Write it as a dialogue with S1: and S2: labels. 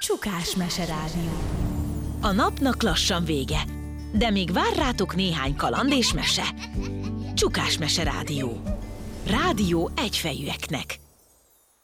S1: Csukás meserádió.
S2: A napnak lassan vége, de még vár rátok néhány kaland és mese. Csukás meserádió. Rádió egyfejűeknek.